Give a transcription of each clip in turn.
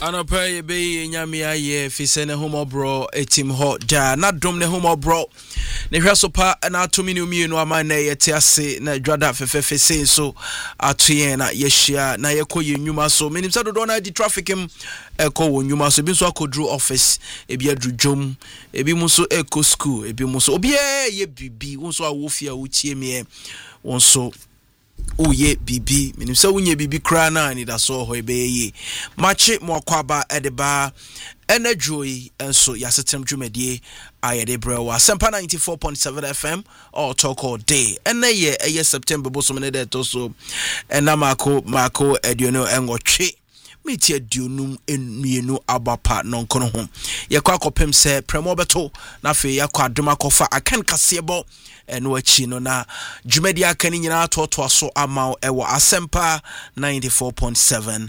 Anopay be nyamia ye fisene homo bro etim ho da na dom ne homo bro ne hwasopa na atomi no mienu ama na yete ase na dwada fefefe sen so atoye na yehia na yekoye nnwuma so menim sa dodo na di traffic em ekọ nnwuma so bi so akodru office ebi adru dwom ebi mu so eko school ebi mu so obi ye bibi won so awofia wutie me won so Uye bibi minimse unye bibi krana ni da so ho ebeye machi mokwaba edeba energy enso yasetem dwumadie ayede brewa sempa 94.7 FM or talk all day eye September boso me de to so mako eduno enwotwe meti adunum enmienu abapa nonkono ho yakwa kopem se premo beto na fe yakwa adoma kofa akan kasebo eno achi no na dwumadi akani nyina atoto aso ama ewo asempa 94.7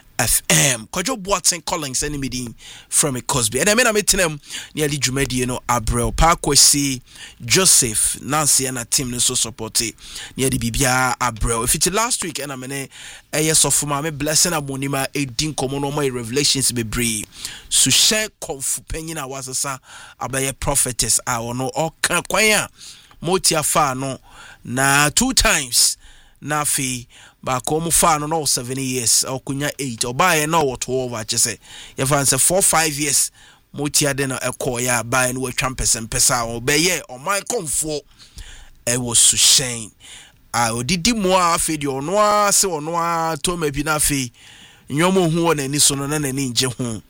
FM Kojo Boateng Collins any meeting from a Cosby and I mean meeting nearly dwumadi no Abrel Parkwesi Joseph Nancy and a team no so support near the bibia Abrel if it's last week and I mean yes of my blessing abonima edin komono my revelations be bree so share confu penina was a abaye prophetess I no all kan kwanya motia fa no na 2 times na fi ba ko mu fa no 7 years okunya 8 obaye na wo 12 achese ye fa nse 4-5 years motia de na ekoya ba no watwa mpesa obeye o my comfort e was so shame odidi mo afi de ono a se ono a to ma bi na afi nyomo hu wona ni so no na nani nje hu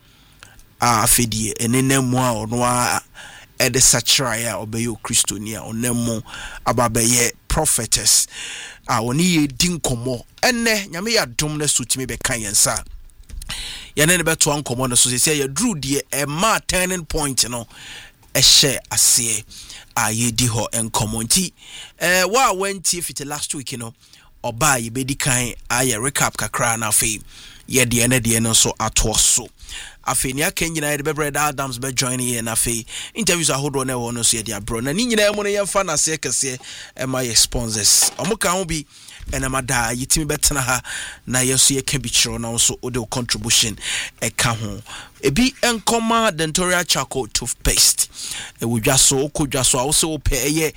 afi de enenam mo a ono a ede sachria obeyo kristonia onemo ababeye prophetess oni ye din komo enne nyame ya dom na sutimi be kan yensa yene ne beto ankomo no so se ya drew de e ma turning point no ehye ase aye di ho enkomo nti wa wenti fit last week no oba ye bedi kan aye recap kakra na fe ye de ene de no so ato so afi ni aka nyina de bebre Adams be join here na afi interviews ahodo na wo no so ye dia bro na ni nyina mu no ye fa na se kese e ma ye sponsors omuka ho bi ena mada yitimi betena ha na yeso ye ka bi chiro na so ode contribution e ka ho ebi enkoma dentorial charcoal toothpaste e wodwa so okodwa so awo so pe eye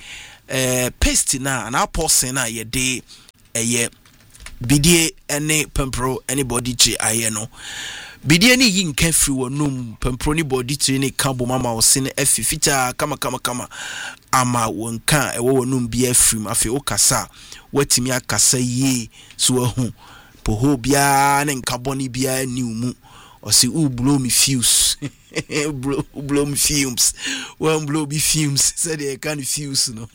paste na apostle na ye de eye bidie ene pempro anybody chi aye no bidie ni yinka firi wonum pempro ni body chi ni kabo mama wo se ne afifita kama ama wonka ewo wonum bia afrim afi okasa watimi akasa yi so ahu poho bia ne nkaboni bia ni umu o se u blow me fuse blow me fumes one blow me fumes said they can fuse no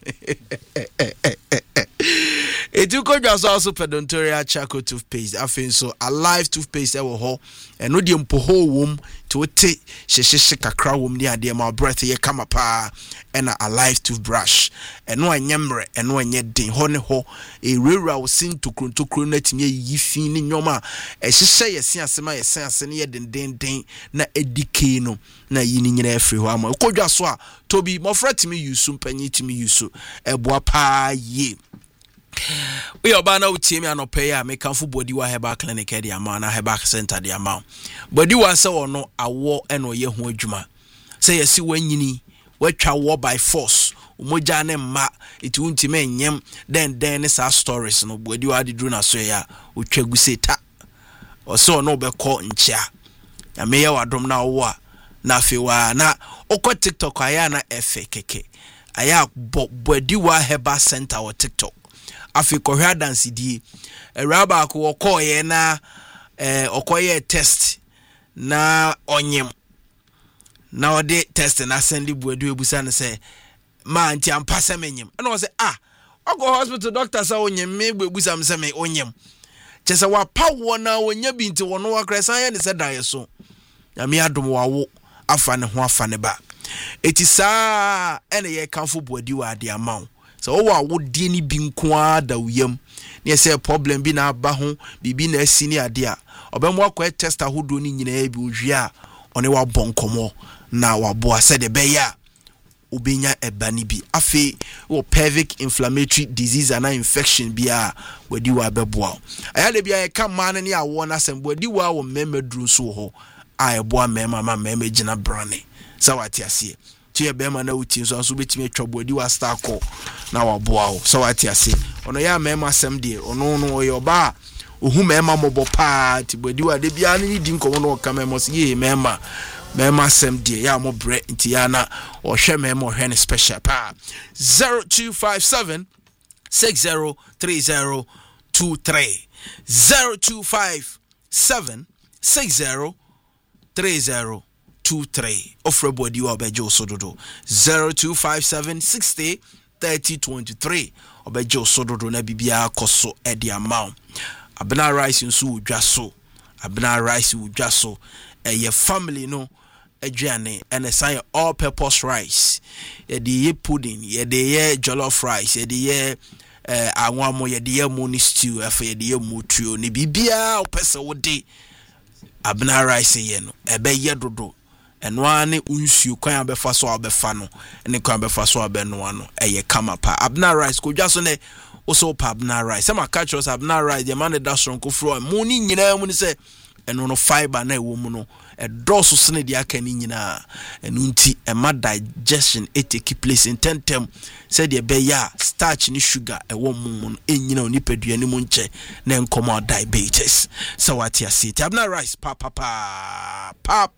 Etu ko just also pedontorial charcoal toothpaste afin so alive toothpaste e wo ho eno de mpoho wom to te hyehye kakra wom ne ade ma breath ye kama pa ena alive toothbrush eno anyemre eno anye den ho ne ho ewura wo sin tokrontokro na timye yifi ne nyoma hyehye yesi asema yesi ase ne ye den na edike no na yini nyina afri ho ama ko dwa so a tobi mofra timi yusu mpanyi timi yusu eboa pa ye we obana utimi anope ya mekanfo body wa heba clinic e dia ma na heba center dia ma body wa se wono awo eno ye ho adwuma se yesi wanyini watwa wo by force umoja ne ma eti untime enyem den ne sa stories no body wa de dru na so ya utwagu seta o se ono be ko nchia ya me ye wadom na wo a na fe wa na okọ TikTok aya na efe keke aya body wa heba center o TikTok Africa hwa dance die raba ko okoye na okoye test na onyem na ode test na send buadu ebusa ne se ma anti ampasa menyem na o se ogo hospital doctor sa onyem me ebusa me se me onyem chese wa pawo na onya bi nti wono wa kresa ya ne se dae so ya me adom wawo afa ne ho afa ne ba etisa ene ye kanfo buadi wa ade amaw so wo wodie ni bi nkoa da uyam ne say problem bi na aba ho bibi na asini ade a obemwa kwa test ahodo ni nyina bi ohwie a one wa bonkomo na wa bo ase de beya obenya ebani bi afi wo pelvic inflammatory disease and infection bia wadi wa beboa ayale bia e ka man ne awo na sembo wadi wa wo memedru so ho a eboa mema ma mema gina brane sa wate ase ti e bema na uti so anso betimi atwabodi wa star call na waboa wo sa wate ase ono ya mema asem de ono no oyoba ohu mema mobo pa ti bodi wa de bia ni di nkomo no ka mema so ye mema asem de ya mo bre nti ya na ohwe mema ohwe ne special pa 0257 603023 0257 603023 offer body wa bejo sododo 0257 603023 obejo sododo na bibia koso e di amount abna rice nso udwaso ye family no aduane and say all purpose rice ye pudding ye jollof rice ye anwamo ye moni stew afa ye mutuo ne bibia opese wode abna rice ye no ebe ye dodo eno ane unsuo kwan abefa so abefa no ene kwan abefa so abeno ano eye kama pa abna rice ko dwaso ne oso pa abna rice sama catch us abna rice the man that strong ko fro moni nyina mu ni se eno no fiber na ewo mu no edoso sene dia aka ni nyina enu nti ema digestion take place in tentem said ye be ya starch ni sugar ewo mu no enyina onipaduane mu nche na enkomo diabetes so what ya see abna rice pa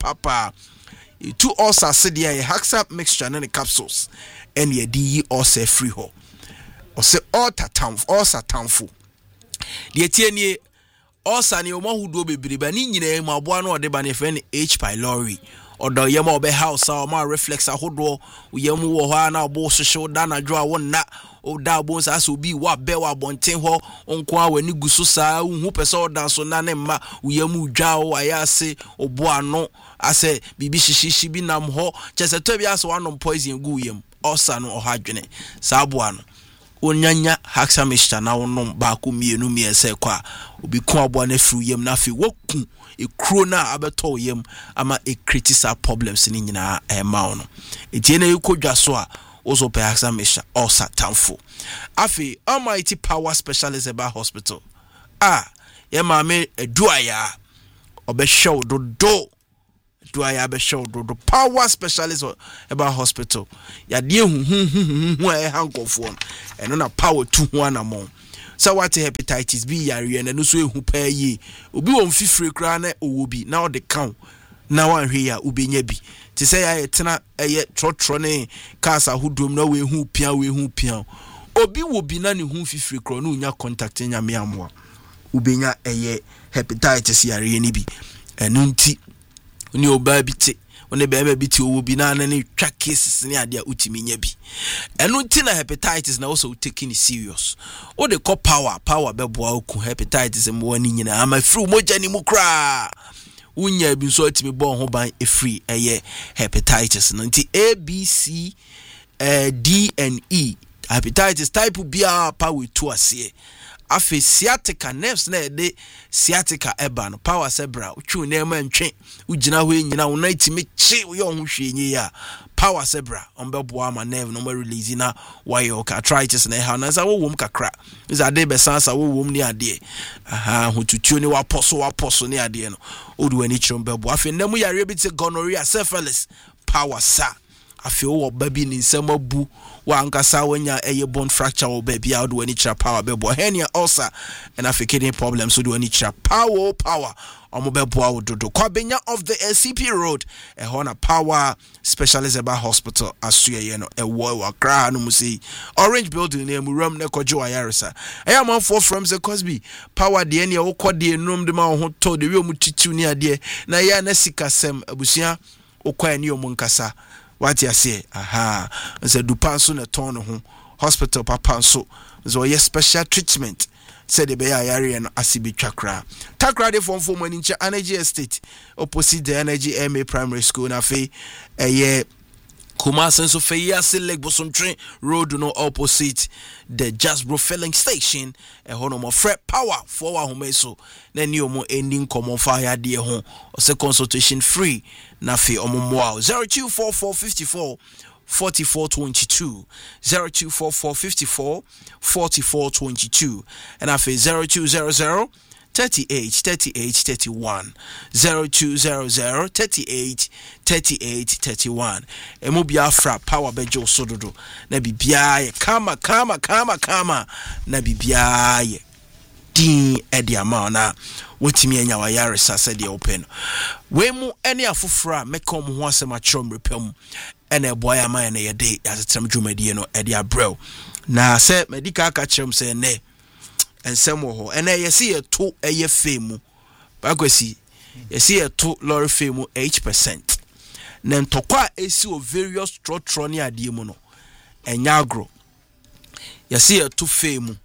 two ulcer said ye haxa mixture and the capsules and ye di ulcer free ho or say ulcer townful the tienie ulcer ni omahudo bebrebe ni nyina mu aboa no de ba ne friend H pylori odo yema obe house a ma reflex ahodo yemu wo ho na obo hwehwe da na dwo a wonna o da bo sa so bi wa be wa bonten ho onko a wani guso saa hu pese o dan so na ne ma yemu dwa o ayase obo ano ase bibi shishishi bi nam ho chese to bi aso wanom poison gu yem ulcer no ohadwene saa bo ano onyanya haxa mixture na wonom ba ko mienu miese kwa obi ko abo na fru yem na fi woku ekro na abeto yem ama critical problems ni nyina ma wono etie na ekodwa so a ozo pe haxa mixture ulcer tamfo afi Almighty Power Specialist Eba Hospital ye maame eduaya obe show dodo do I have a show do Power Specialist Eba Hospital ya die hu e hanko phone eno na power 2 1 amon so what hepatitis B yare na no so ehu pa yi obi won fifire kra na owo bi na o de count na wan hwe ya ubenya bi ti say ya etena eye trotro ne cancer hudom na we hu pia obi wo bi na ne hu fifire kra na unya contact nya me amwa ubenya eye hepatitis yare ni bi eno nti ni oba biti one bebe biti owo bi na ne twa cases ne ade a utimi nya bi eno nti na hepatitis na also taking it serious o de call power beboa oku hepatitis mo wani nyina ama free moja ni mu kra unya bi so atimi bo ho ban e free eye hepatitis no nti A B C D and E hepatitis type B pa we to ase afi sciatica nerves na de sciatica eba no power sebra utwu na ema ntwe ugina ho enyina wo na itimi chi wo ho hwenyi ya power sebra ombebo ama nerve no ma release na why arthritis na ha na za wo wom kakra is ade be sansa wo wom ni ade hotutuo ni waposo ni ade no odu ani chiro ombebo afi nemu yare bi te gonorrhea syphilis power sa afi wo baby ni nsema bu wa ankasa wanya eye bone fracture wo baby out when it power bebo hernia ulcer and kidney problems so do any power omobebo dodo kwabenya of the LCP road e hona Power Specialist Eba Hospital asuye no e wo wakra no musi orange building na muram na kojo ayaresa e am for from the Cosby power de ne wo kode num de ma ho to de wi omutitu ni ade na ya na sikasem abusia okwa ni omunkasa what you say nse dupanso na ton ho hospital papa so so ye special treatment said the beya yare no asibi twakra takra de form mani nche Energy Estate opposite the Energy MA Primary School na fe eye Kumasi so fe yase leg bosomtwe road no opposite the Jasbro filling station e hono mo fre power for wa homeso na ni omo ending common fire de ho se consultation free na fe omo mo 024454 4422 024454 4422 and I say 0200 38 38 31 0200 38 38 31 emu Biafra power bejo sododo na bibia ye kama na bibia ye din edi ama na wotimi anya wa yare sase de open we mu ene afofra mekom ho asema kyerem repam ene eboy ama ene ye de yatetrem dwumadie no edi abrel na se medika aka kyerem se ne ensem wo ho ene yesi ye to eye femu bakwesi yesi ye to lorry femu 8% na ntokwa esi o various trotro ne ade mu no enya agro yesi ye to femu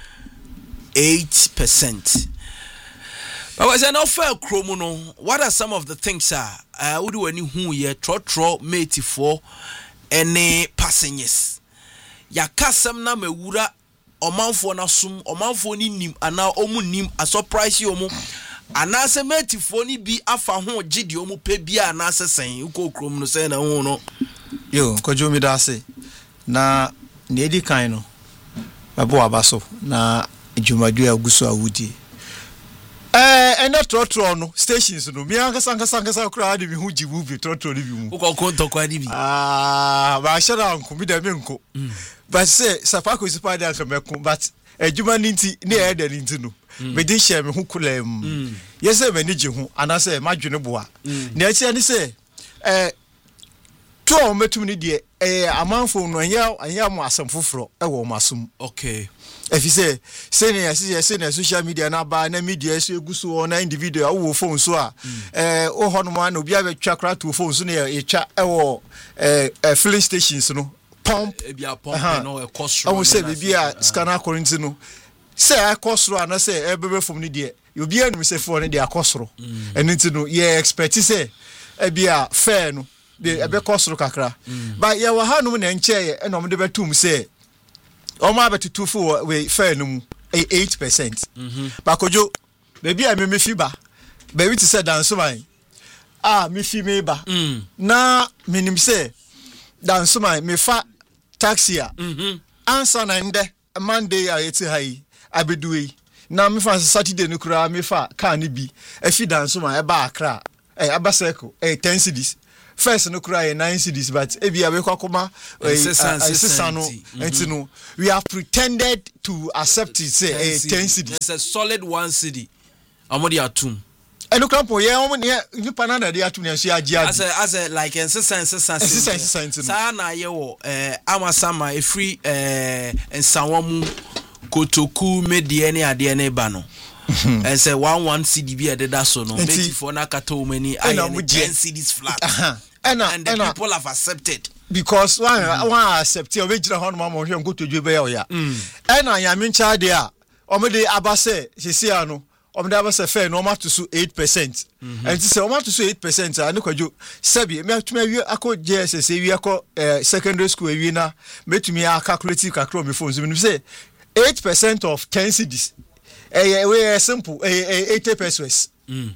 8%. But was an offer chromo. What are some of the things would do any who ye trotro mate for any passengers? Ya kasam na me wura omanfo na sum omanfo ni nim ana omu nim a surprise you omu anase mate for ni bi afa ho gidi omu pe bia na sesen uko krom no say na ho no yo kojo mi da se na ne edi kan no babo abaso na Jumadu aguso awudi ena trotro no stations no mi ankasa kura de mi hu jibu bi trotro ni bi mu ukoko ntokwa ni bi ba shara nko mi da me nko but say sapako sipa da ka meko but adwuma ninti ne e da ninti no me di share me hu kulam yese me ni je hu anase madwene boa na achi ani say to metum ni de amanfo no anya mo asem foforo e wo masum okay if you say social media na ba na media so eguso na individual wo phone so o hono ma na obi abetwa kra to phone so na e twa e wo filling stations no pump e bia pump no e cost I say bia scanner current no say e cost na say e bebe from ni de obi anu say for ni de akosoro enti no ye expect say e bia fair no e be kosoro kakra but ye wa hanu na nche e no mo de betum say Oma betutu for we fair no 8%. Bakojo baby I me fiba. Baby to say dance man. Me fi me ba. Na minim say dance man me fa taxi a. Answer na nde Monday a yeti hai abeduwe. Na me fa Saturday no kura me fa car ni bi. E fi dance man e ba Accra. Aba circle 10 cedis. First no cry 9 cedis but ebia we kwakoma no entino we have pretended to accept it say 10 cedis. It's a solid 1 cedi amodi atum eno krampo ye omo ne ni panada de atum ne so agia as a like sense sa na ye wo amasama e free ensanwamu kotoku medie ne ade ne ba no and say 1 cedi bi ededa so no make for na kata omani I 10 cedis flat and the people have accepted because one accept you ejira ho no ma hwe nkoto dwe be ya and anya mencha de a omede abase sisi ano omede abase fair no ma to so 8% and say o ma to so 8% ani kwadwo sabi me atuma wi akọ JSS wi akọ secondary school wi na metumi a calculate kakro me phone so me say 8% of 10 cedis we simple 80 pesos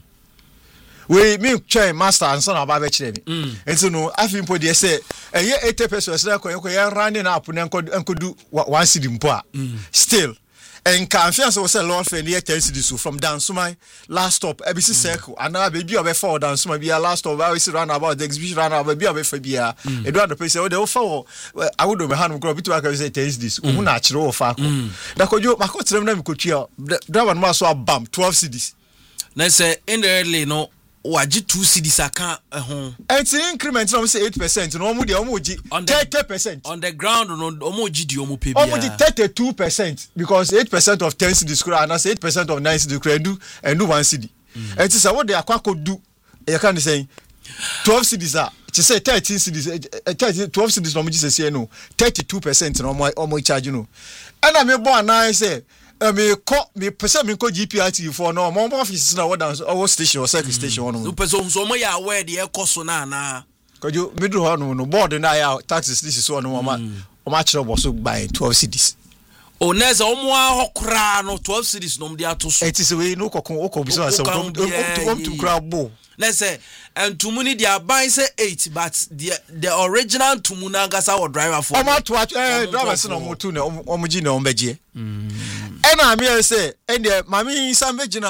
we me try master and son about be kire me enti no afim po de say 80 pesos na ko running up na enkodu 1 cedi mpo a still and confiance was a lot for near 10 cedis from Dansumai last stop ABC circle and now baby obe for Dansumai be last stop we see run about the exhibition run about baby obe for bia e do the place o dey for I would be hand go bitu aka say 10 cedis o hu na akire o fa ko da kojo makotrem na mikotua da one ma so abam 12 cedis na say indirectly no waji 2 cedis aka ho and increment no say 8% no omo de omo ji 30% on the ground no omo ji di omo pe bia omo ji 32% because 8% of 10 cedis kura and 8% of 9 cedis kura and do 1 cedi and say what they akwa do you can say 12 cedis are to say 13 cedis 12 cedis no omo ji say no 32% no omo charge no and I me born now say me person me ko GPRT for no mo office na our station or circle station one no person so mo ya aware de ekoso na kojo middle ho no board na ya taxes this is one o ma kire boso by 12 cedis o neza o mo ahokra no 12 cedis no mde atoso it is we no kokon bi so to grab bo let's say and tumuni dia buy say 8 but the original tumuna gasa or driver for o ma to driver say no mo tu na o mo ji na o beje and I mean say and mami sam begina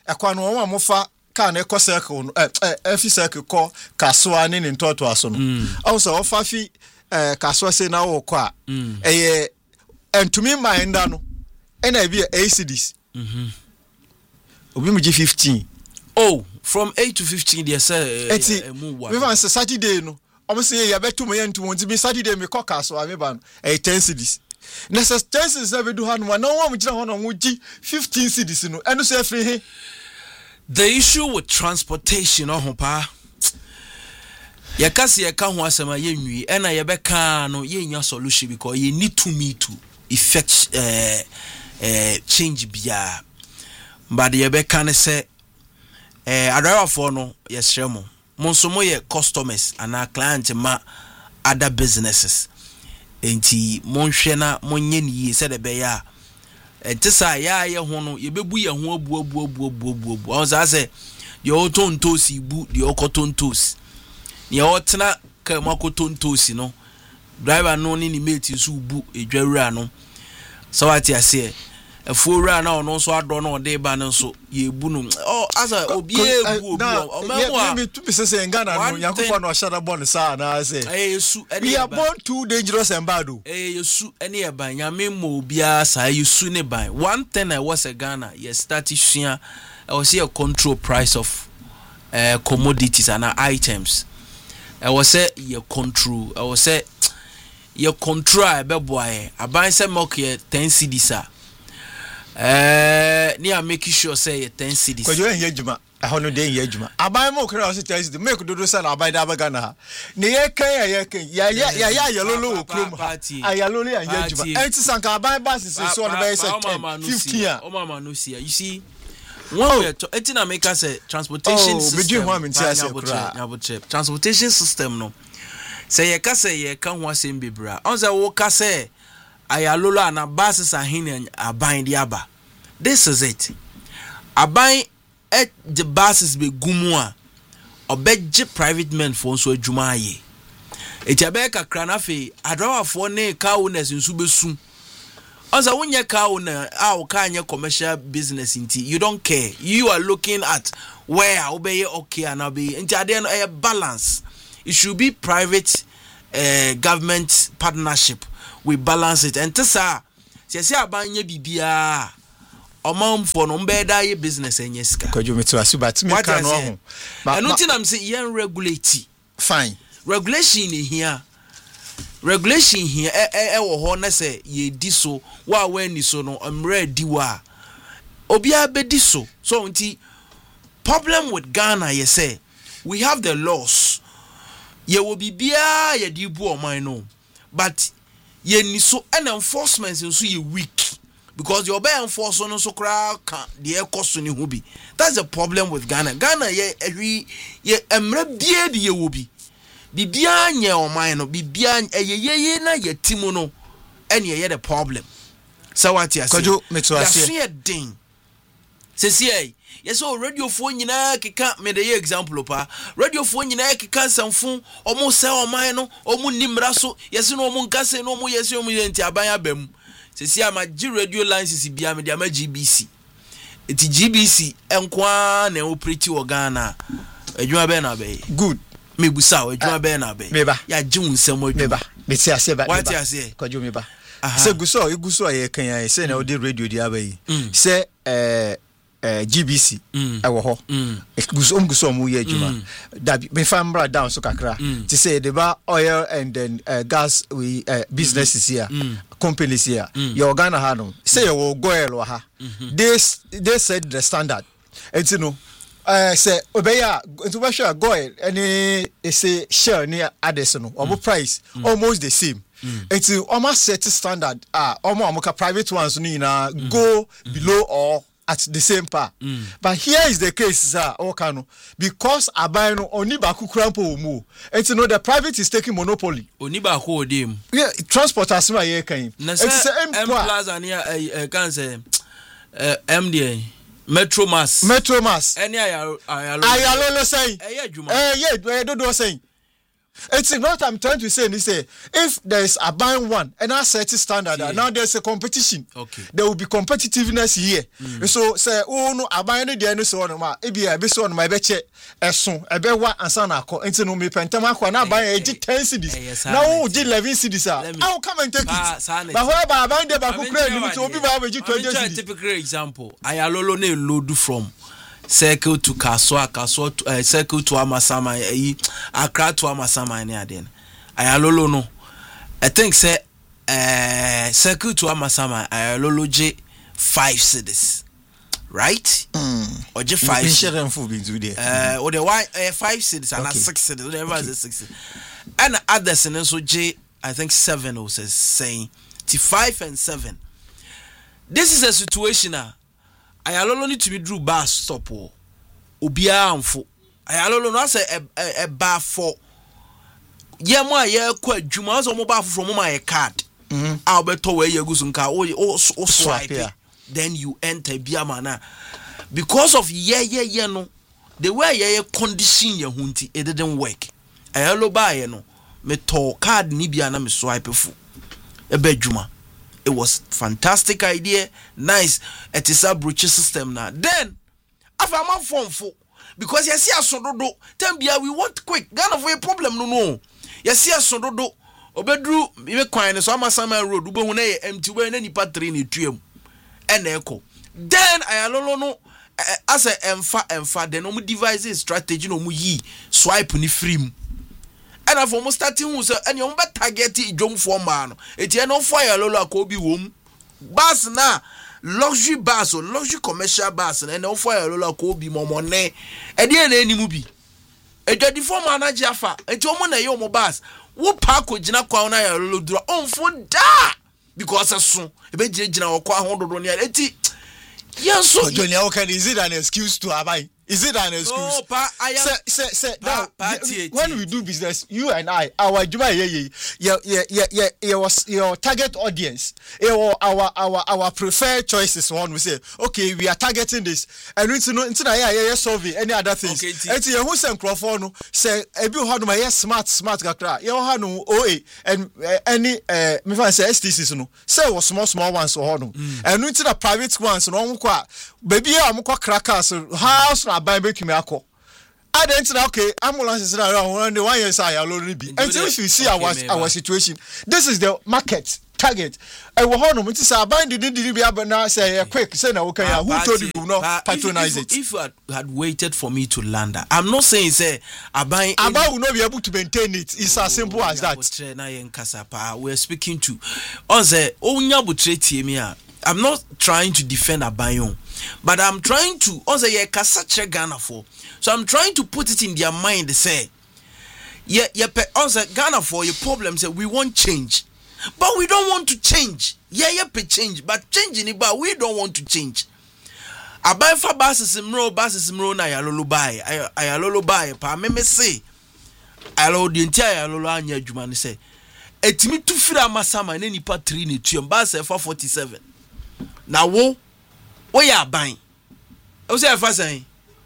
ekwano won amofa ka na ekọ circle no efi circle kọ Kasoa ne ntoto aso no also ofa fi Kasoa se na wo kọ a eye entumi mind no na e bi ACDs obi mu 15 from 8 to 15 they say we van Saturday no omo say ya betu mo yentu mo bi Saturday me kọ Kasoa me ba no 10 cedis na se 10 cedis na be du hanu na won mo gina ho no mo gi 15 cedis no eno so free he. The issue with transportation pa yakasi yaka ho asema yenwi ena yebeka no yenya solution because you need to me to effect change bia but yebeka ne se adriver for no yesremo monso mo ye customers and our clients ma other businesses enti monhwe na monye ni yi se de be ya etisa ya ye ho no ye bebu ye ho abu o za se ye otontosi ibu de okotontosi ye otena ka makotontosi no driver no ni mate nso ubu edwawura no sawati ase efuura na ono so ado na ode ba no so ye ebu no asa obi ebu o me to be say Ghana no Yakubu no shada born sa na say yesu we are born too dangerous and bad o yesu ene e ban nyame mo bia sa yesu ne ban one thing I was a Ghana ye start share I was here control price of commodities and items I was say ye control I was say ye control be boy aban say milk ye 10 cedis ni a make sure say 10 cedis ko yo enye djuma ahono de enye djuma aban mo kra so 10 cedis make dodo say na aban da baga na ha ne ye kan ya lolo okrom ayalolo ya enye djuma enti sanka aban ba sisi so no be say 15 o mama no see you see one way enti na make say transportation system transportation system no say ye ka say ye kan ho asem bebra on say wo ka say ayalolo ana bases ahin aban di aba this is it aban at the bases be gumu a obegye private men for so adwuma aye etiabe kakra na fe adrawa for ne car owners nsu besu onza wonye car owner a ka anye commercial business inti you don't care you are looking at where obeye okay and obe inti ade no balance it should be private government partnership we balance it and tesa se abanye bibia omam for no mbeda ye business enye sika kwajo metu asubat me kan no ho eno ti na mse yen regulate fine regulation here wo ho na se ye di so wa ni so no amre di wa obia be di so nti problem with Ghana ye say we have the laws ye wo bibia ye di bu oman no but ye ni so an enforcement so ye weak because your be enforce no so kra ka de ekoso ni hu bi. That's the problem with Ghana ye emra bia de ye wo bi bibia nye oman no bibia ye na ye timo no ene ye the problem so what you say kojo meto ase ya din sesi yes o radio phone nyina keka me de example pa radio phone nyina keka sanfo omo se oman no omo nimra so yes no omo nkase no omo yes omo yenti aban abam sesi ama gi radio license bia me de ama GBC eti GBC enkwa na operate wo Ghana adwuma be na be good me busa adwuma be na be ya gi unsem adwuma meba beti ase ba what you say kojo meba se guso ye kan ya se na o de radio di abayi se GBC ewo ho guso mu ye adwuma da me famra down so kakra to say the ba oil and then gas we businesses here companies here your Ghana ha no say you go elo ha they said the standard and you know say obeya into we share go any say share near others no or price almost the same until almost set standard almost private ones no na go below or at the same par. But here is the case, sir, Okano, because Abano Oniba Kukrampo mu. And you know the private is taking monopoly. Oniba who dim. Yeah, transport as my year came. It's M Plaza near can say MDA. Metro Mass. Any ayalolo say. Yeah, don't say. It's what I'm trying to say is say if there is a buying one and I set a standard, now there's a competition. Okay. There will be competitiveness here. So say oh no a buying the end so on ma ebi a be so on my beche eson ebe wa ansa na akọ enti no me pentama akọ na buy e 10 cedis. Now we 11 cedis. I'll come and take it. But whoever buying the back credit to obi ba we 20 cedis. A typical example. Ayalolo ne load from Circle to Kaswa to Circle to Amasama, Accra to Amasama, and Aden. Ayalolo no. I think say Circle to Amasama, Ayalolo J 5 cedis, right? Or J 5. Or the why 5 cedis and 6 cedis. Whatever is 6. And others and also J, I think 7 was saying 5 and 7. This is a situation now. Ayalolo need to be drew bar stop o. Obia amfo. Ayalolo no say a bar for. Ye mo aye kwa adwuma so mo bar from mo my card. A beto we ye gusu nka o swipe. Then you enter biama na. Because of ye no. The way ye condition ye hunti it didn't work. Ayalo ba ye no. Me to card ni bia na me swipe fu. Ebe adwuma. It was fantastic idea, nice. It is a brooch system now. Then, after my phone for because you see a sododo, Tambia we want quick. Ghana for a problem no. You see a sododo, Obedru, you coin so I'm sama road, Ubone empty when any patri in trium and echo. Then I alone as a emfa then no devices strategy no mu yi swipe ni free. And I've almost starting who say and you target it jump for man. It's no fire lola kobi wom. Bus na luxury bus or luxury commercial bus and no fire lola kobi momone. And then any movie. A jadi for manager fa. And you want a yomo bus. What park with Jina Kwana ya lolo dra on for da because as soon a bit Jina or Kwa Hondo on ya eti. Yes, so Johnny, is it an excuse to Abai? Is it an excuse? Oh, pa, I am. Say, now, when we do business, you and I, our your target audience, our preferred choices. One we say, okay, we are targeting this, and we know into survey any other things. And to who send Crawford say, "Ebi had my smart kakra, you had no OA and any me fan say STCs no say was small ones or no, and into the private ones no kwa baby am kwa crackers house na buy make me akọ. I don't know, okay, ambulances around the 1 year say alone be. Until we see our situation. This is the market target. I will hold on to say bind the be now say quick say na okay who told you not patronize it. If you had waited for me to land, I'm not saying say Aba will not be able to maintain it. It's as simple as that. We're speaking to Oze Onya Butreti me. I'm not trying to defend Abayon, but I'm trying to also kasache Ghana for. So I'm trying to put it in their mind. Say, also Ghana for your problem. Say we want change, but we don't want to change. Change, but changing it, but we don't want to change. Abai fa basis mro na yalolo buy. Pa me say, alo the entire yalolo anya adwuma ne say. Etimi tu fira masama ne nipa 3 ne tuam ba say 47. Na wo ya ban. O say efa say.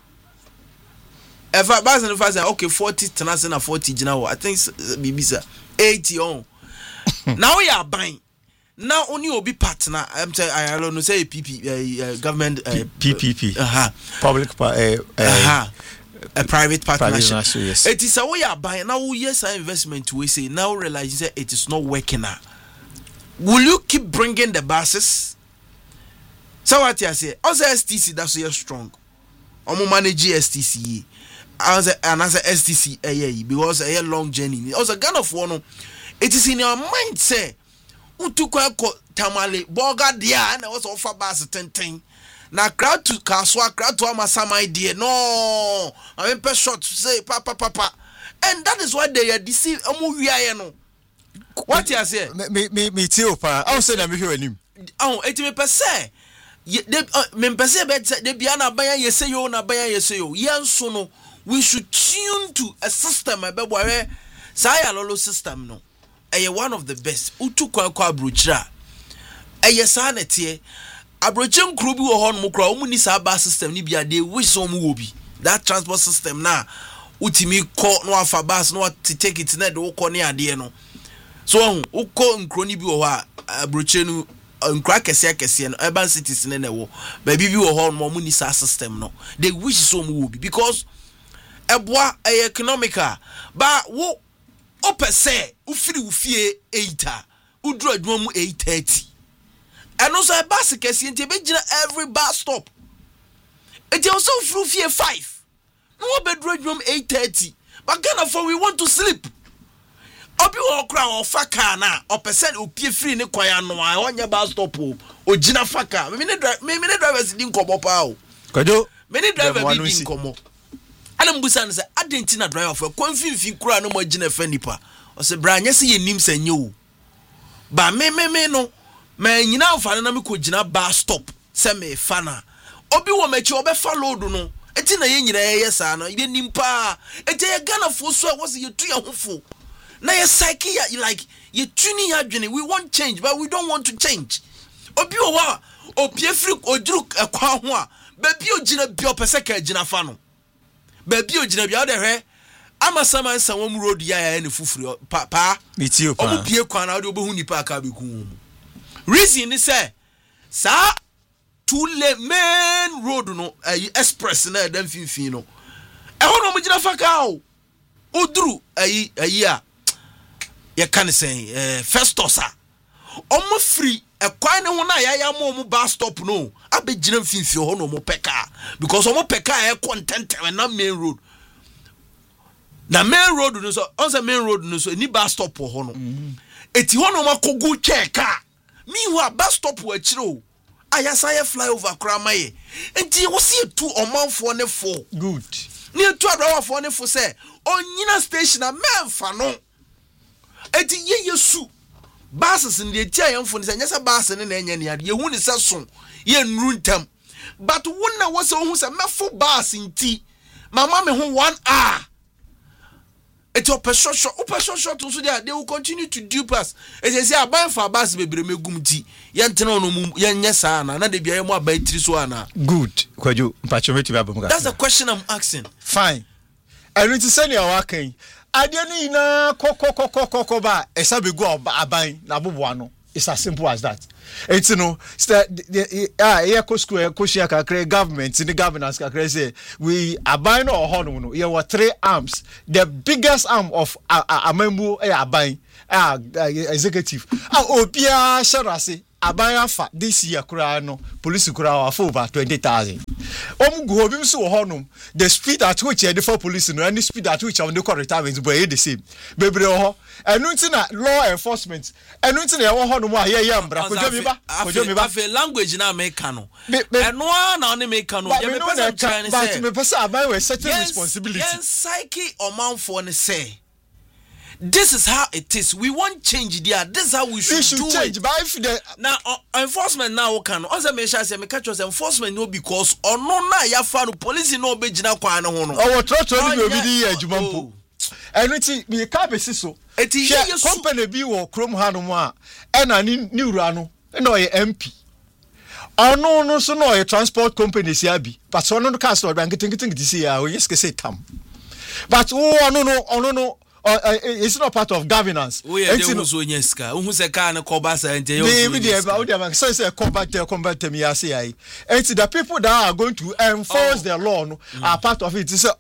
Efa ba say efa say okay 40 tenase na 40 gina wo. I think bibi say 80 on. Now we are buying. Now only obi partner. I'm saying I don't know say PP government PPP. Public a private partnership. Yes. It is a way you buy now. Yes, our investment we say now realize that it is not working now. Will you keep bringing the buses? So what you say? Also STC that's so strong. Omo manage STC. As STC because a long journey. Also Ghana for no. It is in your mind say. Utukwa ko tamale boga dia na was offer bus 10. Na crowd to Kaswa, crowd to Amasama idea. No, I mean, per shot to say, papa. And that is why they are deceived. No. What you say? Me too, pa. I was saying, I'm here him. Oh, 80%. They be an abaya, you say, you na baya, you say, yes, so no. We should tune to a system, a where Saya Lolo system, no. One of the best. Utukwa bruchra. Sanity. Abrochem Krubi or Horn Mukra, Munisa bus system, Nibia, they wish some will be that transport system now. utimi ko no afa bus no to take it na de wo ko ne ade no so wo ko nkroni bi wo ha abroche no nkra kese no urban cities ne wo ba bi wo ho mo ni sa system no they wish so mo bi because eboa economical ba wo opese ufiri ufie 8 udru adwuma mu 8:30 and also a bus kese nti be gina every bus stop it also ufiri ufie 5 no bedru adwuma 8:30 but Ghana for we want to sleep obi wo kra wo faka na opese opie free ne kwan no a onye bus stop o gina faka me ne drivers din komo pa o kojo me ne driver bi din komo ana mbusa ne se adenti na driver for konfinfin kura no mo gina fa nipa o se bra nya se yenim sanye o ba me no ma nyina afa na me ko gina bus stop se me fa na obi wo machi obefa load no eti na ye nyina ye sa no ye nimpa eti ye Ghana fo so a was ye tu ye hofo na ye psyche like ye tuning ya dwene we want change but we don't want to change obi wo wa opie free oduru ekwa ho a ba bi ogina bi opese ka gina fa no ba bi ogina bi ade hwe amasama nsa wom road ya ne fufuri pa mitio pa obi pie kwa na ode obehu nipa aka beku reason ni say sa to le main road no express na dem finfin no e ho no mo gina fa ka o oduru ayi a ye kan say festosa omo free e kwan ne ho na ya mo bus stop no abegina mfinfi ho no mo peka because omo peka e content na main road na main road no so on the main road no so ni bus stop ho no eti ho no makogu cheka mi ho bus stop wa chiro ayasa ye fly over kramaye enti wo see tu omanfo ne fo good ni tu adrawafo ne fo say onyina station a memfa no eti ye yesu buses in the tia yamfo ne say nyesa bus ne na enya ne ade ye hu ne say so ye nru ntam but wonna wo say hu say mefo bus nti mama me ho 1 hour eti opeshosho to so they will continue to dupe us eti say aban fa bus bebre megum ti ye ntena no mu ye nyesa na de bia ye mo aban tiri so ana good kwajo mpachometi ba bam. That's the question I'm asking. Fine. And it is send your working. Adiani na koko ba esabe go aban na bobo ano. It's as simple as that. It's no the school koshia kakre government in the governance kakre say we aban or hono no here were 3 arms. The biggest arm of amembu aban executive obia sharase aban afa this year kura no police kura for over 20,000. Go home so honum the speed at which the for police no any speed at which on the retirement but the same bebre ho enu na law enforcement enu na e wo honum a ye mbra kojo mi ba fe language na America no enu na on America no ye me person trying to say but me person aban we certain responsibility yes psyche omanfo ne say this is how it is. We want change there. This is how we should do change. it. But if the now enforcement now can also make sure say me catch us enforcement no because ono na ya fa no police no be gina kwan ho no. Oh trotro ni obi di adwuma mpo. Enu me ka be so. Eti company bi wo krom ha no mo a e na ni wura no na o ye MP. Ono no so no ye transport company si abi. But ono no cast or bank think this year o yes ke say tam. But ono no it's not part of governance. We are the so nyeska. Who say can cover say ente yo. Say combat me say. And the people that are going to enforce the law no are part of it. Say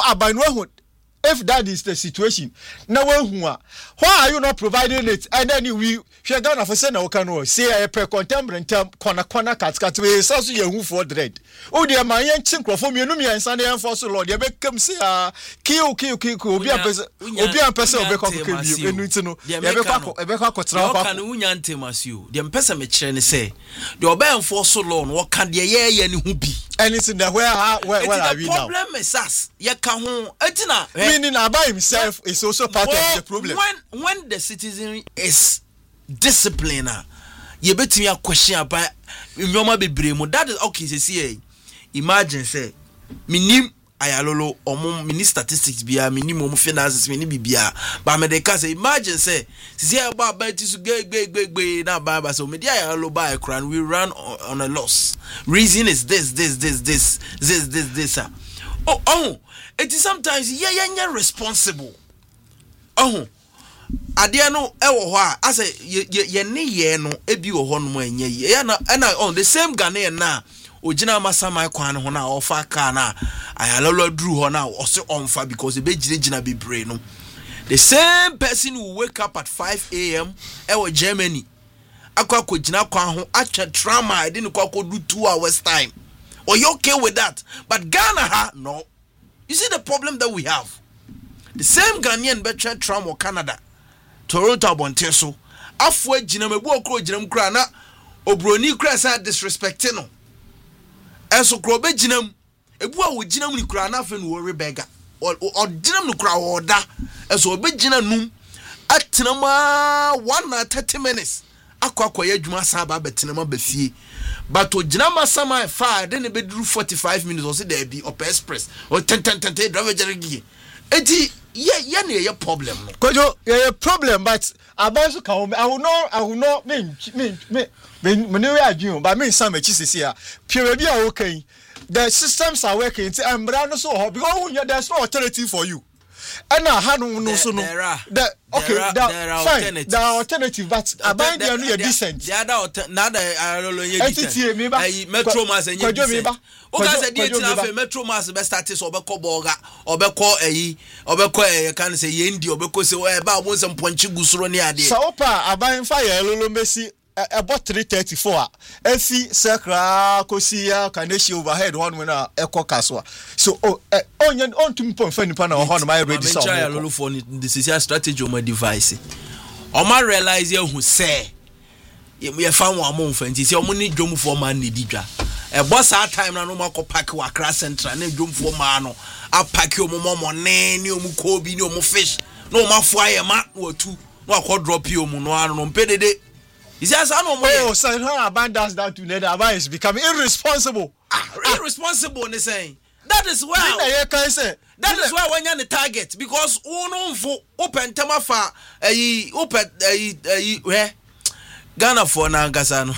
if that is the situation, now why are you not providing it? And then we Gana for say na okano say per contemporary corner cat we so you who for dread. Oh dear my young chinkrofo me no me ansa na enforce law dey become say kill obi a person obi ko bi enu nti no dey be kwa kotra kwa kan unya ntemasio dey mpesa me kire ne say dey oba enforce law no kan dey ye ne hu bi anything that where are we now? The problem is us ye ka ho etina meaning about himself is also part of the problem. When the citizen is discipliner ye betimi a question about nyoma bebre mu that is okay say imagine say minim ayalolo omo mini statistics bia minim omo finances mini bibia ba me dey say imagine say about to gbe na ba so me dey ayalolo ba ekran we run on a loss reason is this it is sometimes yeah responsible. Oh, adeɛ no ɛwɔ hɔ a asɛ ye ne ye no ebi wɔ hɔ no enye ye na on the same Ghanaian na ogina Masamai kwan ho na ofa car na ayalolo duru hɔ na ɔse onfa because e be gina bebre no. The same person who wake up at 5 a.m. ɛwɔ Germany akwa kogina kwan ho acha trauma I didn't do 2 hours time. Or you okay with that? But Ghana no. You see the problem that we have. The same Ghanaian betcha trauma or Canada. Toronto Abonteso. Afwe jinam ebu okro jinam kra na obroni kra sa disrespecting no. Enso kro be jinam ebu a wo jinam ni kra na afa no worry beggar. Or jinam no kra oda. Enso obe jinam num atenama 1 or 30 minutes. Akwa ye dwuma sa ba betenama ba fie. But o jinama sama fa de ne be duru 45 minutes or say there be up express or 10 driver jerigi. Eti yeah ne problem no. Kojo yeah problem but about so can I will not me we adwun but me some echi sisi a pure bi a okay. The systems are working and brand so because there's no alternative for you. And now, how no so no. There are alternative, but I bind you are decent. The other Metro Mass and you decent. Okay, Metro Mass best artist or Boga or Beko can say Yendi or Beko say about once and Ponchigusronia. So, I bind fire, Lolo Messi. About 334 Effie Sakra Kosia Kaneshi overhead one winner Echo Kaswa. So on to point funny pan on my ready song. This is your strategy on my device. On my realize you who say we have found 1 month and it's your money drum for man nidija. A boss our time na no mako pack wa crass central na drum for mano. I pack your mama name you mukobi no mo fish. No ma fire ma or 2. No I drop you no pedede. He says, I don't know. Oh, so her abandons that to nether is becoming irresponsible. Irresponsible, they saying. That is why. That is why when you're the target because open tamafa open Ghana for na Gasano.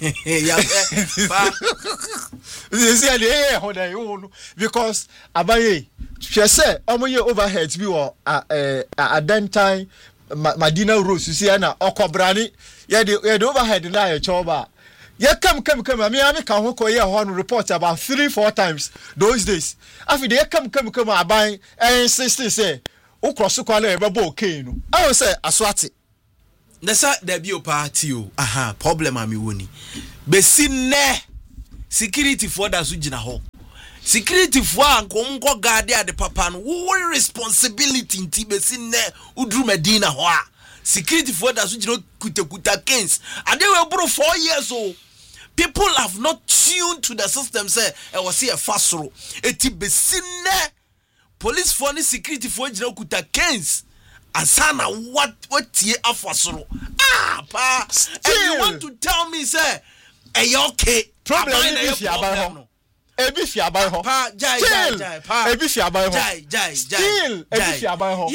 Because abaye she say omoye overheads bi wo at that time Madina Rose, you see, na Okobrani, the overhead na your choba. Yeah, come. I mean, I can hook here one report about 3-4 times those days. After they come, I buy and say, O cross Kwale, Babo Kane. I will say, Aswati. That's a debut party. Aha, problem, I'm winning. Besine security for the Sujina ho. Security for Nko guard the papa no what responsibility in Tibesine Udru Medina hoa. Security for that which you know kuta kings. And they were bro 4 years old. People have not tuned to the system say I was here fast row. Etibesine police for the security for you know kuta kings. Asana what ye afasro. Pa and you want to tell me say okay problem is about Ebifi abai ho. Pa jai. Ebifi abai ho. Still ebifi abai ho.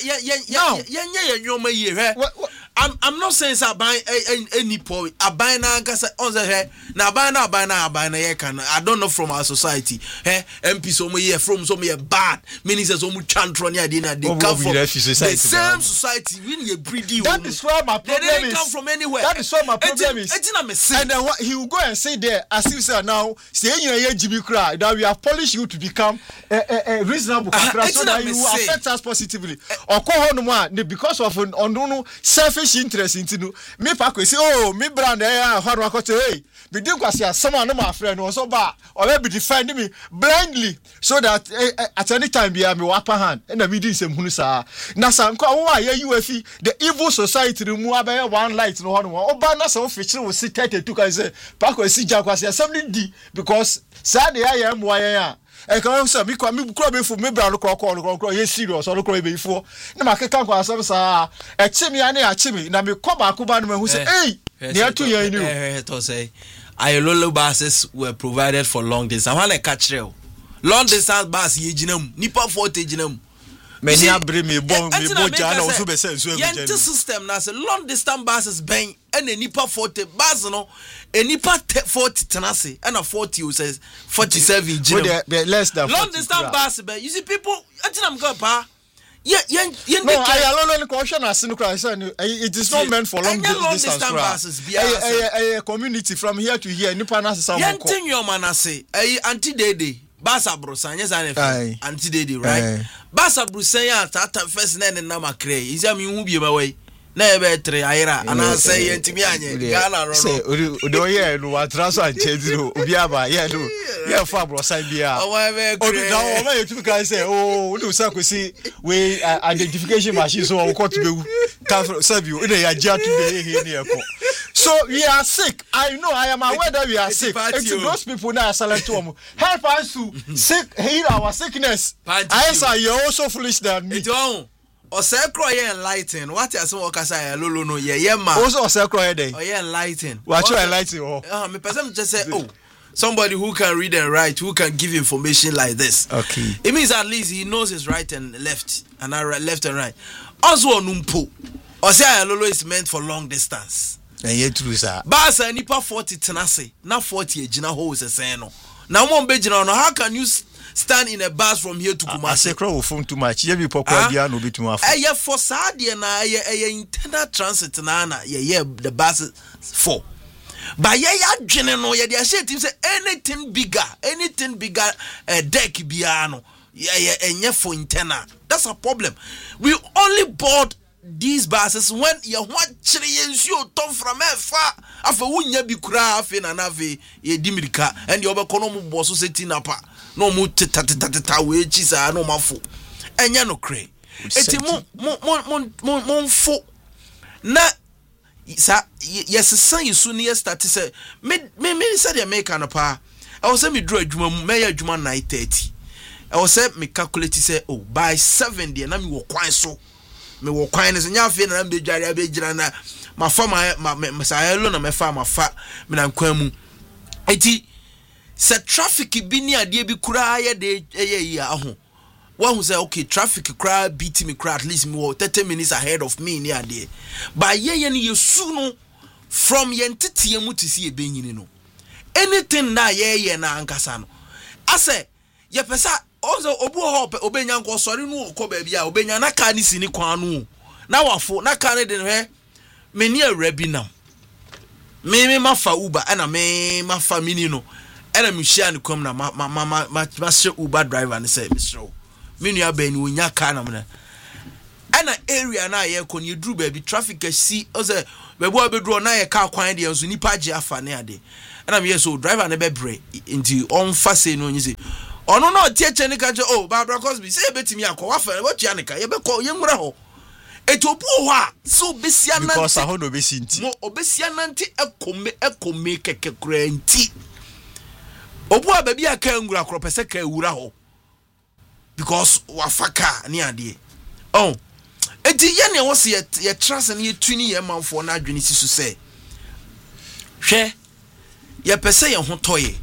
I'm not saying say abai any po abai na kasa on say na abai na ye can I don't know from our society. MP so mo here from so me bad. Ministers so mo chantro ni ade na they come from the same society we ye breedy. That is where my problem is. They didn't come from anywhere. That is where my problem is. And then what he will go and say there as if say now say that we have polished you to become a reasonable so that you will affect us positively. Or because of selfish interest into me pack say oh me brand hey me do kwase someone no my friend was so bad or be defending me blindly so that at any time be me upper hand and me din sem hunu sa na san ko wo ya UFI the evil society remove about one light no one oba na so fichire wo 32 kan say pack si jakwase assembly di because sad ya mwa e kan so mi kwa mi kro be fu mi bra no kro ye serious or kro be fu na ma keka kwa asem sa e chimi ya na ya chimi na mi ko ba ko ba no ma hu say hey they are too young new to say ayololo buses were provided for long distance. I want to catch real long distance bus ye ginam nipa 40 ginam many abre me bon jana o so be sense so system na say long distance buses ben and a nipa 40 bars no a nipa 40 tenase and a 40 who says 47 less than long distance bars. But you see people I think I'm going pa no I alone caution as it is not meant for long distance buses a community from here to here nipa na say yentin your man say anti dede basa brosan yes anti dede right basa brosan ya tata first na makre is am hu bi ma wai na ebe tre ayira ana say yentimi anye Ghana ro say do ye no atraso anche no obi aba ye no ye fa brosan bia obi na o ma you can say oh we say kwesi we identification machine so we cut be can serve you in ya jia today here near ko. So we are sick. I know I am aware that we are sick. And to those people now silent to them, help us to heal our sickness. I say you're also foolish than me. Or say cry enlighten. What is what can say lolo no ye ma. Also say cry dey. Oh yeah enlighten. What you enlighten me person just say oh somebody who can read and write, who can give information like this. Okay. It means at least he knows his right and left and left and right. Also numpo. Or say lolo is meant for long distance. And yet true sir. Basa nipa 40 tenase, na 40 ejina ho se say no. Na mo be jina no, how can you stand in a bus from here to Kumasi? I say crowd will form too much. You be pokwa dia no be too much. Eh for sadia na internal transit na the bus for. But ya dwene no ye dey say team say anything bigger deck bia no enye for internal. That's a problem. We only bought these buses when you want chiri you tom from far afa wunya bi kura afa na nave ye dimirika and you obekono mu boso seti napa no mu tata we chisa no mafo enya no kre eti mo fo na sa yes san yisu ne start say me say dey make an pa I was say me draw adwuma mu me ya adwuma 9:30 I was say me calculate say oh by 7 dey na me wo kwan so me wo kwan ne nya fe na be dware abegyira na ma fa ma sa na me fa ma fa me na kwan mu enti se traffic bi ni ade bi kura ye de ye aho one who say okay traffic kura beat me kura at least me 30 minutes ahead of me ni ade ba ye ni yesu no from ye ntete mu to see e benyini no anything na ye na ankasa no ase ye pesa ozo obu hope obenya nko sori nu okọ ba bia obenya na ka ni sini kwan nu na wafo na ka ne de he me ni awrabi nam me mafa uber ana me mafa mini no ana me hia ne kom na ma se uber driver ne say Mr. me nu aba ni onya ka na me ana area na ye ko ni dru ba bi traffic si oze bebu obedru na ye ka kwan de enso nipa je afa ne ade ana me so driver ne be bre nti on fa se no nyi se ono no tietche ne ka je oh Barbara Cosby say betimi akwa fa watua ne ka ye be ko ye nwura ho etobu ho a so besia nanti because aho no besi nti mo obesia nanti ekome keke kura nti obu a ba bia ka nwura kro pese ka ewura ho because wafaka ni ade oh enti ye ne wo se ye trust ne ye tuni ye manfo na adwene si so say hwe ye pese ye ho toye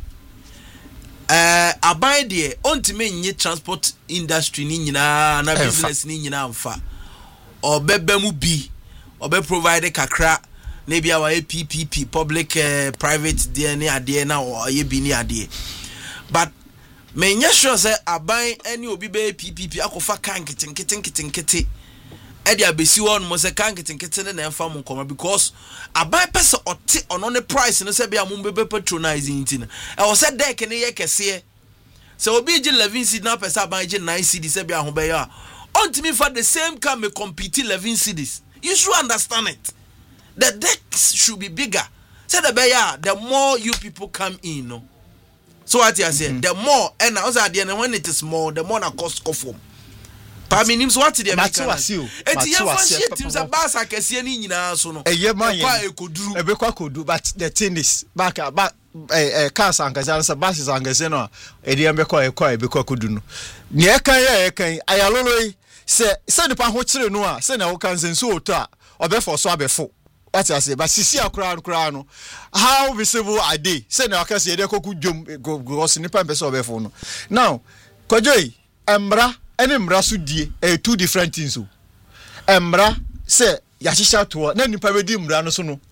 abai de ontime nyi transport industry ni nyina na business ni nyina amfa obebemu bi obe provide kakra na bia wa PPP public private de ne ade na ye bi ni ade but me nya sure say abai any obi be PPP akofa kan kitinkiti e dia besi won mo se kan kitinkiti na emfa mo nkoma because abai pese ote ono ne price no se bia mo be patronizing tin e wo se deck ne ye kese se obi ji 11 cedi na pese abai ji 9 cedi se bia ho be ya ontimi for the same can me compete 11 cedis. You should understand it. The decks should be bigger. Say the bear, the more you people come in, no. So what you say? The more, and also at the end when it is more, the more the cost go from. Paminim so what the American. Eti ya fancy teams a bass akese ni nyina so no. Eye man ye. Ebekwa kodu but the thing is back cars angaza so buses angaza no. Edi ambekwa ebekwa kodu no. Ni ekan ayalolo se nipa ho kire no a se na wo kan sensu oto a obefo so abefo what I say but sisi akura no how visible are they se na akase de koku dwom go nipa mpese obefo no now kojoi emra ene mra so die two different things o emra se ya hihya to na nipa be di mra no so no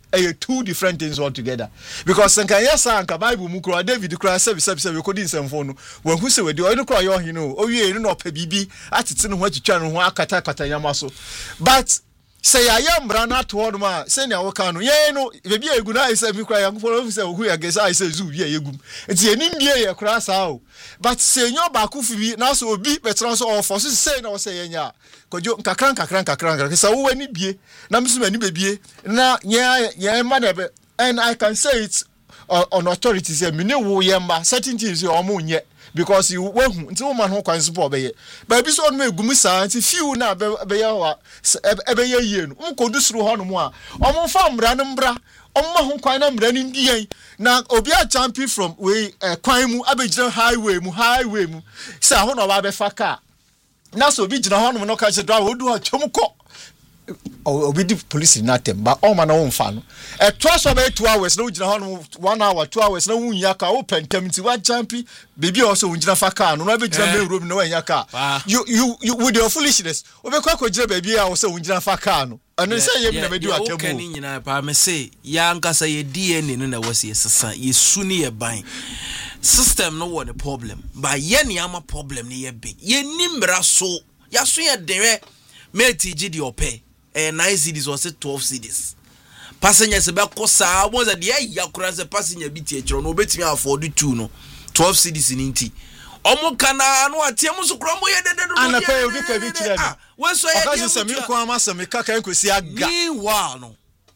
two different things altogether. Because Sankaya Bible Mukra, David Kra, service, we couldn't send phone. When who say we do, I don't cry, you know, oh, you know, PBB, at it's in what you channel, Kata Yamaso. But say I am Brana toward ma, send our canoe, yeah, no, if you are good, I say, we cry, who I guess I say, Zoo, yeah, you go. It's an India, cross out. But say, no, Bakufi, now so be Petras or forces say, no, say, yeah. Kojo kakran so when it be na mso mani bebie na yeah man and I can say it's on authorities say me ne wo yemba certain things you omunye because you wehu nti wo man ho kwan support be but bi so on me gumi sa nti few na be ya wa ebe ye yie no mkodu suru ho no mu a omfa mra no mbra omma ho kwan na mra no ndien na obi a champion from we kwan mu abegire highway mu say ho no ba be fa car na so bi gina hono no ka che drive odu ha chomko obi di police na tem ba o ma na won fa no e to so be 2 hours na gina hono 1 hour 2 hours na wunya ka o pentem ti wa champi baby also wungina fa car no na be gina me room na wanya car you with your foolishness o be kwa gina baby a o se wungina fa car no anu say yem na be di atemu o kan nyina pa me say ya nkasa ye DNA no na wasi sesa ye suni ye ban system no what the problem but ye ni ama problem ni ye big ye nimbra so ya so ye dere meti gidi ope 9 cities or 12 cities passenger se be kosa mo za de ya kura se passenger bi tie kiro no obetimi afford 2 no 12 cities ni nti omo kana no atie mo so kura mo ye dede do ana pay obi ka bi kire no we so ye de se mi ko ama se mi kaka enkosi aga ni wa no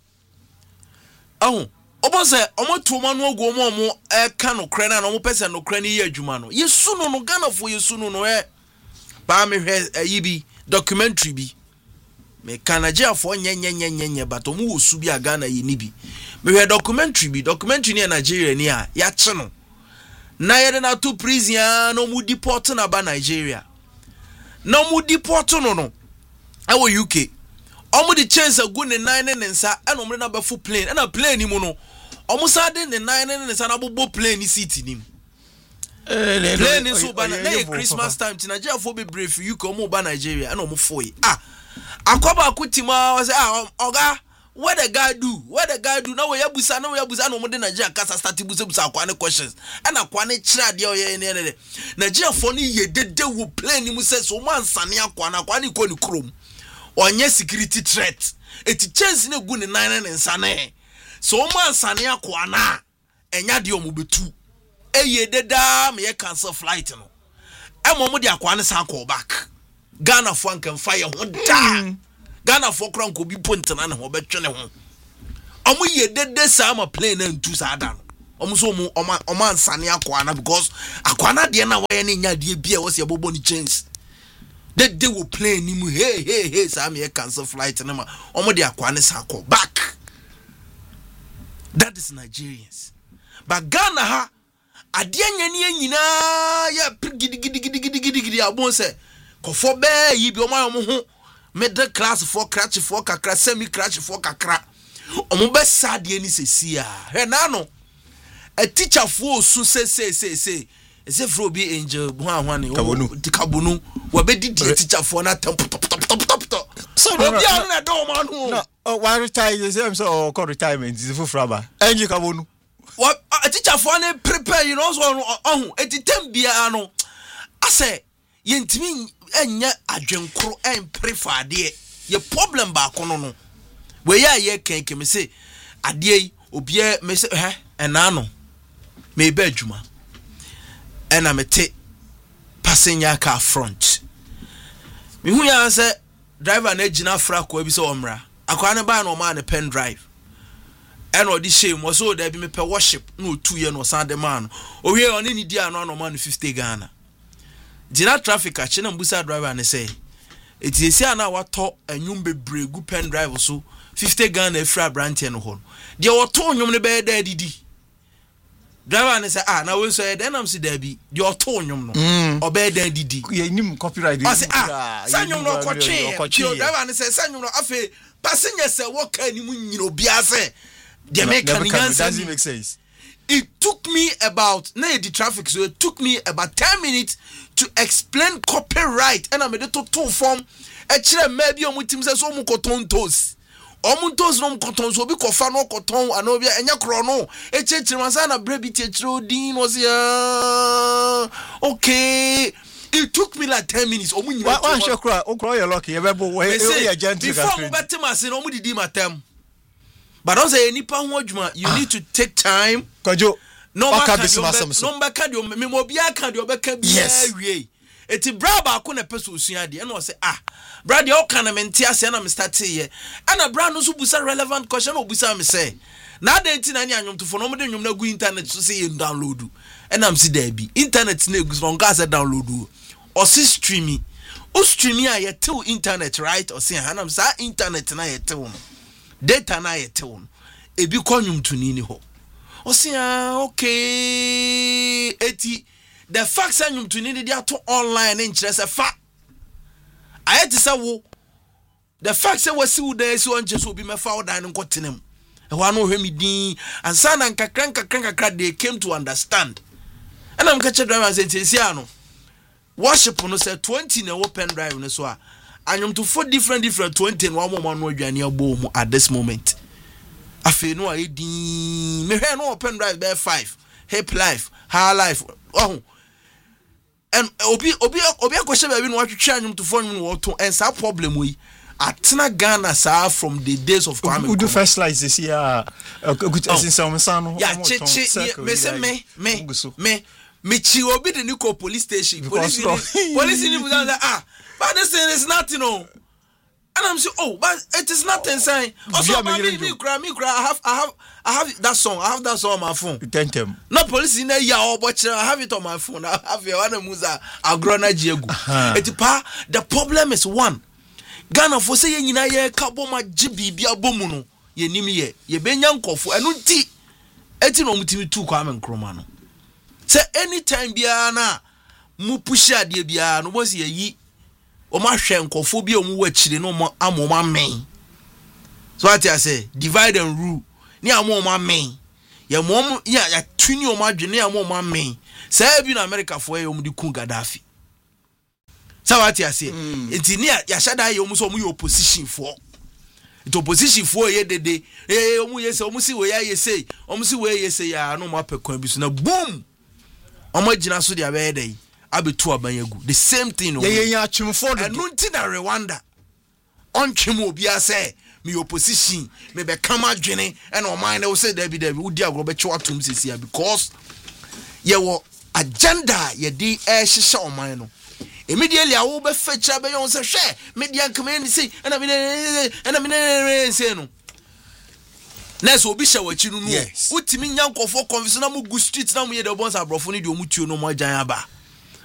ahun obose omotuma no ogu omo ka no kre na no person no kre ni ye adwuma no yesu no Ghana fo yesu no ba me hwe ayi documentary bi me Canada fo nyenyenyenyenye but omo wosu bi Ghana yi ni bi me hwe documentary ni Nigeria ni a ya che no na ye na to prison no mu deport na ba Nigeria no mu deport no awo UK omo di chance agu ne 9 ne nsa eno mre na ba fu plane na plane ni mu no omo sa de ne 9 ne nsa na bobo plane seat ni plane so ba na Christmas time ti Nigeria fo be brave you ko omo ba Nigeria na omo fo yi akoba akutima was oga what the guy do na we yabusa na omo de Nigeria kasa start busa akwane questions and akwane kira de oye ne Nigeria fo ni ye dede wo plane ni mu se so man sane akwane ko ni krom onye security threat eti chance na gu ne 9 ne nsane so man sane akwana enya de omo betu eye deda me cancel flight no emo mo de akwane san call back Ghana for can fire ho da Ghana for kran ko bi pontena ne ho betwe ne ho omo ye dede sa ma plane na ntu sa da no omo so omo nsane akwana because akwana de na waye ne nya de bia wo se bobo ni chance they will play ni mu hey Sam here cancel flight na ma omo de akwane sa call back. That is Nigerians. But Ghana ha ade anyane nyina ya gidi abon se kofo be yi bi omo ho middle class for crash for kakra semi crash for kakra omo be sad ye ni sesi a he na no a teacher for so say ese fro bi angel hwan kabonu we be di teacher for na top so no bi anu na do man ho no why retire you say so call retirement is for fraba angel kabonu what a teacher for na prepare you know so on etitem bia no ase yentimi enya adwenkro en prefer de ye problem ba kono no we ya ye kenke me say ade obia me say enano me be adwuma ena mete passenger car front me hu ya say driver na gina fra ko bi say omra akwa ne ba na o ma ne pen drive ena odi shame wo so da bi me pe worship na otu ye no san de man o wie oni ni dia no man 50 Ghana gina traffic a chena mbusa driver ne say etiesi ana wato anyum bebregu pen drive so 50 Ghana efra branch no ho de wato onyum ne be da didi driver ne say na we so e den am si da bi de wato onyum no obe da didi ye nim copyright say sanyum no kwache driver ne say sanyum no afi passenger say waka ni mu nyino bia say de mechanic doesn't make sense. It took me about the traffic, so it took me about 10 minutes to explain copyright. And I made it to form a chair maybe on with him says, oh, Mukotontos. omuntos no mkoton so obi kofa no koton ana obi enya kro no echechiri mansa na brebi techiro din was ya okay. It took me like 10 minutes. One shot cry. Okro you lucky. You be gentle. Before we bet him say no didi matem. But don't say any pa ho adwuma. You need to take time. Kojo. No matter me mo bia kan de obeka bia wie. Eti bra ba ko na peso osua de. Na o say bra de o kan na mente ase na me start here. Ana bra no so busa relevant question obusa me say. Na da enti na ni anwomtofo no mo de nwom na gu internet so say you download. And I'm see there be internet na gu so nka say download. Or see streaming. O streaming a ye till internet right or say hanam sa internet na ye till no. Data na ye till no. E bi kwanyum to ni ho. O say okay eti the facts anyum to ni dey ato online in kire say fa. Aye ti say wo the facts say wasi wo there so onche so bi me fa wo dan nko tenem. E ho ano hwemi din ansa na nkakran they came to understand. And I'm catch driver say tiasiano. Worship no say 20 na open drive no so anyum to 4 different 20 and one more no adwane abom at this moment afi no a din me hwe no open drive be 5 hip life high life oh and obi akoshe ba bi no watwetwe anyum to 4 no to and sa problem we atena Ghana sa from the days of Kwame we do first slice this year good since some son yeah me say me Michi obi de Nico police station. Police ni buza but this thing is nothing no. And I'm saying but it is nothing saying. Also me cry I have that song. I have that song on my phone. Tentem. No police in there ya but I have it on my phone. I have one muza agrona jiegu. The problem is one. Ghana for say ye nyina ye ka boma jibi bia bomu no. Ye nimi ye benya nkofo enu nti eti no mutimi tu kwa Nkrumah no. Say anytime biana mu push ade bia no mo se yi o ma hwe nkofo bia o mu wachire no mo amoma men so what I say divide and rule ni amoma men ya mom ya tuni o ma dwene amoma men say bi na America for e o mu di ku Gaddafi so what I say enti ni ya shada ye o mu so mu opposition for it opposition for ye dede o mu ye say o mu si we ya ye say o mu si we ye say ya no mo apekwan bi so na boom Omagina so dia be dey abetu abanyagu the same thing no ye atwemfo do enu nti na Rwanda ontwem obi ase me opposition me be kama dwene and o man na say David udi agro be chewa tum sisia because ye wo agenda ye di ehihye o man no immediately awo be fecha be yon say hwe media nkama say na me say no Nes obi hye wachi no no utimi nya nkofo convince na mu gu street na mu ye de bonsa brofo ni de omutuo no mo agyan aba